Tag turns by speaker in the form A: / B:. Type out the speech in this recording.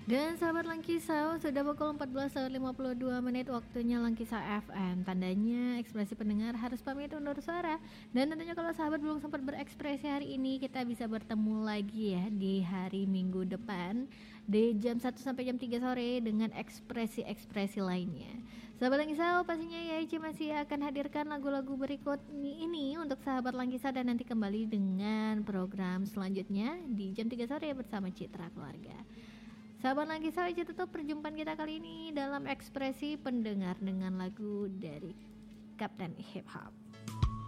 A: Dan sahabat Langkisau, sudah pukul 14.52 waktunya Langkisau FM. Tandanya ekspresi pendengar harus pamit undur suara. Dan tentunya kalau sahabat belum sempat berekspresi hari ini, kita bisa bertemu lagi ya di hari Minggu depan di jam 1 sampai jam 3 sore dengan ekspresi-ekspresi lainnya. Sahabat Langkisau, pastinya ya Ici masih akan hadirkan lagu-lagu berikut ini untuk sahabat Langkisau dan nanti kembali dengan program selanjutnya di jam 3 sore bersama Citra Keluarga. Sahabat Langkisau, itu tutup perjumpaan kita kali ini dalam ekspresi pendengar dengan lagu dari Kapten Hip Hop.